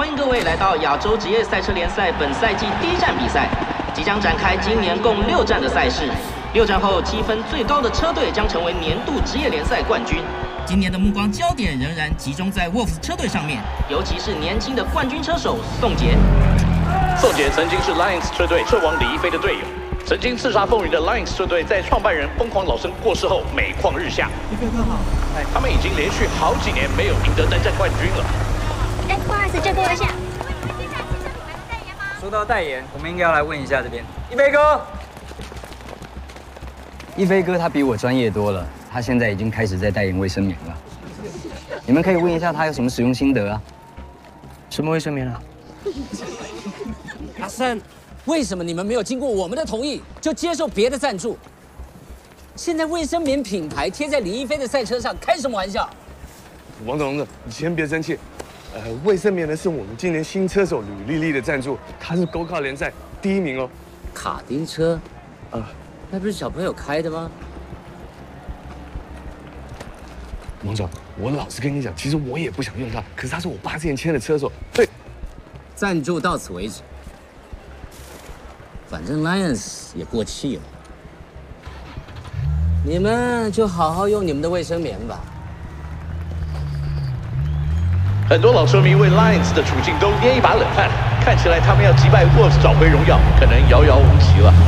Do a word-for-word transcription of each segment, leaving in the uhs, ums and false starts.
欢迎各位来到亚洲职业赛车联赛本赛季第一站比赛，即将展开今年共六站的赛事。六站后积分最高的车队将成为年度职业联赛冠军。今年的目光焦点仍然集中在 Wolves 车队上面，尤其是年轻的冠军车手宋杰。 宋杰曾经是 Lions 车队车王李一飞的队友。 曾经叱咤风云的 Lions 车队，在创办人疯狂老生过世后，每况日下。 一飞哥好， 哎，他们已经连续好几年没有赢得单站冠军了。 哎，不好意思，借过一下。 说到代言，我们应该要来问一下这边一飞哥。 一飞哥他比我专业多了，他现在已经开始在代言卫生棉了。你们可以问一下他有什么使用心得啊？ 什么卫生棉啊？ 阿三。 为什么你们没有经过我们的同意就接受别的赞助？现在卫生棉品牌贴在李一飞的赛车上，开什么玩笑？ 王总，王总，你先别生气。呃，卫生棉呢是我们今年新车手吕丽丽的赞助，她是 Go Kart 联赛第一名哦。 卡丁车？ 啊， 那不是小朋友开的吗？ 王总，我老实跟你讲，其实我也不想用它，可是他是我爸之前签的车手。对， 赞助到此为止。 反正 Lions 也过气了，你们就好好用你们的卫生棉吧。 很多老车迷为 Lions 的处境都捏一把冷汗，看起来他们要击败 Wolves 找回荣耀，可能遥遥无期了。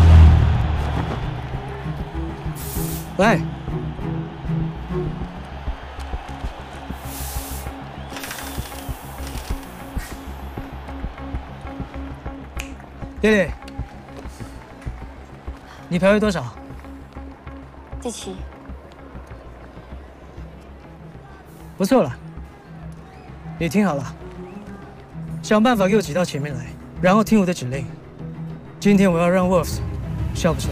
喂，丽丽。 你排位多少？ 第七。 不错了。你听好了，想办法给我挤到前面来，然后听我的指令。今天我要让 Wolves 笑不出来。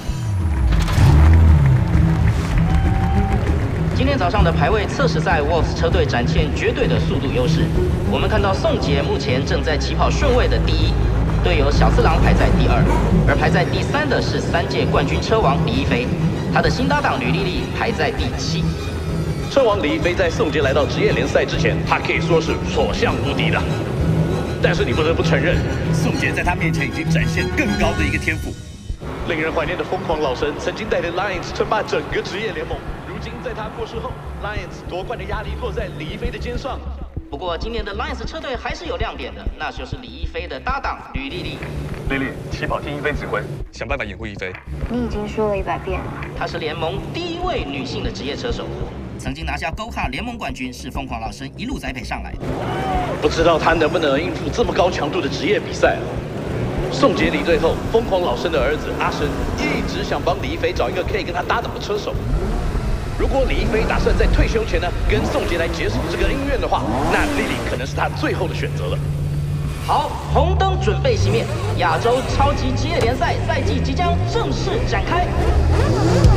今天早上的排位测试赛 ，Wolves 车队展现绝对的速度优势。我们看到宋杰目前正在起跑顺位的第一。 队友小次郎排在第二，而排在第三的是三届冠军车王李一飞，他的新搭档吕丽丽排在第七。 车王李一飞在宋杰来到职业联赛之前，他可以说是所向无敌的。但是你不得不承认，宋杰在他面前已经展现更高的一个天赋。令人怀念的疯狂老神曾经带领 Lions 称霸整个职业联盟，如今在他过世后 ，Lions 夺冠的压力落在李一飞的肩上。 不过，今年的 Lions 车队还是有亮点的，那就是李一飞的搭档吕丽丽。 丽丽，起跑听一飞指挥，想办法掩护一飞。 你已经说了一百遍了。 她是联盟第一位女性的职业车手，曾经拿下 Go Kart 联盟冠军，是疯狂老生一路栽培上来的。 不知道她能不能应付这么高强度的职业比赛啊？宋杰离队后，疯狂老生的儿子阿生一直想帮李一飞找一个可以跟他搭档的车手。 如果李一飞打算在退休前呢，跟宋杰来解锁这个恩怨的话，那丽丽可能是他最后的选择了。 好，红灯准备熄灭，亚洲超级职业联赛赛季即将正式展开。